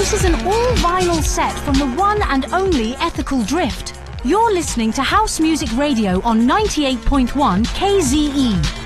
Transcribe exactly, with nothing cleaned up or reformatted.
This is an all-vinyl set from the one and only Ethical Drift. You're listening to House Music Radio on ninety-eight point one K Z E.